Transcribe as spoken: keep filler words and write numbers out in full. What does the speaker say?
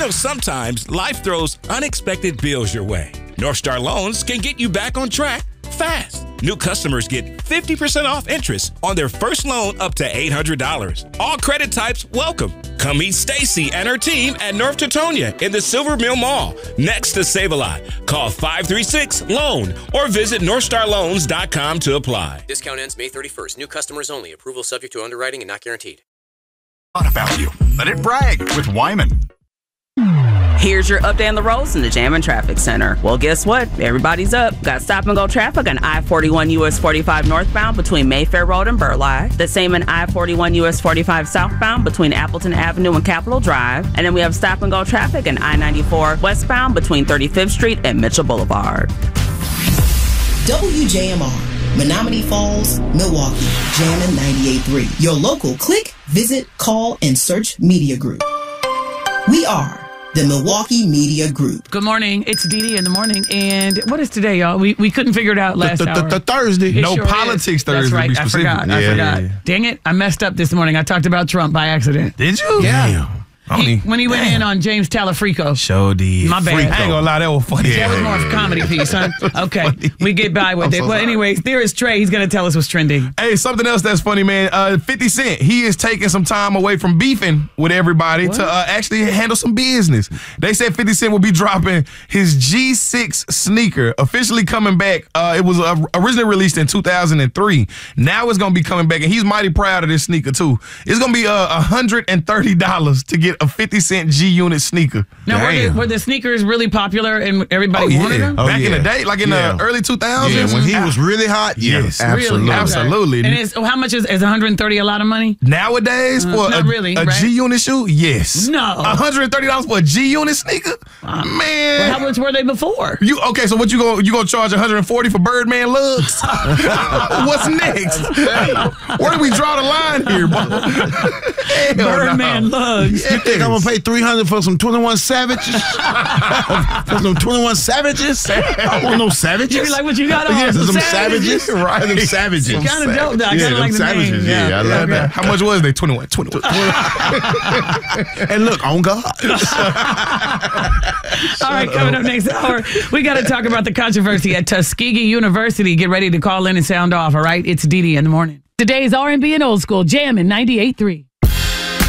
know sometimes life throws unexpected bills your way. North Star Loans can get you back on track fast. New customers get fifty percent off interest on their first loan up to eight hundred dollars. All credit types welcome. Come meet Stacy and her team at North Teutonia in the Silver Mill Mall, next to Save-A-Lot. Call five three six LOAN or visit north star loans dot com to apply. Discount ends May thirty-first. New customers only. Approval subject to underwriting and not guaranteed. Thought about you. Let it brag with Wyman. Here's your update on the roads in the Jam and Traffic Center. Well, guess what? Everybody's up. Got stop and go traffic on I forty-one U S forty-five northbound between Mayfair Road and Burleigh. The same in I forty-one U S forty-five southbound between Appleton Avenue and Capitol Drive. And then we have stop and go traffic in I ninety-four westbound between thirty-fifth Street and Mitchell Boulevard. W J M R, Menominee Falls, Milwaukee, Jammin' ninety-eight point three. Your local click, visit, call, and search media group. We are the Milwaukee Media Group. Good morning. It's Dee Dee in the morning. And what is today, y'all? We we couldn't figure it out last th- th- hour. th- Thursday. It No sure politics is. Thursday. That's right. To be I specific. forgot. I Yeah, forgot. yeah, yeah. Dang it. I messed up this morning. I talked about Trump by accident. Did you? Yeah. Damn. He, when he went in on James Talafrico. Show did. My bad. Freako. I ain't gonna lie, that was funny. That was more of a comedy piece, huh? Okay. We get by with I'm it. so Well, sorry. anyways, there is Trey. He's going to tell us what's trending. Hey, something else that's funny, man. Uh, fifty Cent, he is taking some time away from beefing with everybody What? to uh, actually handle some business. They said fifty Cent will be dropping his G six sneaker, officially coming back. Uh, it was uh, originally released in two thousand three. Now it's going to be coming back, and he's mighty proud of this sneaker, too. It's going to be uh, one hundred thirty dollars to get a fifty Cent G-Unit sneaker. Now, were the, Damn. were the sneakers really popular and everybody Oh, yeah. wanted them? Oh, Back in yeah. the day, like in Yeah. the early two thousands. Yeah, when he was really hot, yes, Yeah. absolutely. Really? Okay. Absolutely. And it's, oh, how much is, is one hundred thirty a lot of money? Nowadays, Uh, for not a, really, a right? G-Unit shoe, yes. No. one hundred thirty dollars for a G-Unit sneaker? Man. Well, how much were they before? You okay? So what you gonna you gonna charge one hundred forty for Birdman lugs? What's next? Where do we draw the line here, boy? Hell Birdman no. lugs. You think I'm gonna pay three hundred for some twenty-one Savages? For some twenty-one Savages? I don't want no Savages. You be like, what you got on? Yeah, some Savages? Savages, right? Them Savages. It's kind of dope, though. I Yeah, kind of them like the Savages. name. Yeah, I love that. How much was they? twenty-one. twenty-one. And look, on God. All right, coming up next hour, we got to talk about the controversy at Tuskegee University. Get ready to call in and sound off, all right? It's Dee Dee in the morning. Today's R and B and old school, Jammin' ninety-eight point three.